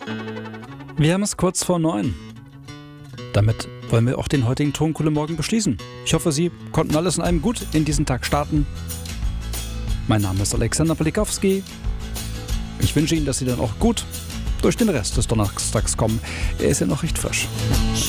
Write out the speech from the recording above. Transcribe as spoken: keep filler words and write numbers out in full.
Wir haben es kurz vor neun. Damit wollen wir auch den heutigen Tonkohle Morgen beschließen. Ich hoffe, Sie konnten alles in einem gut in diesen Tag starten. Mein Name ist Alexander Polikowski. Ich wünsche Ihnen, dass Sie dann auch gut durch den Rest des Donnerstags kommen. Er ist ja noch recht frisch.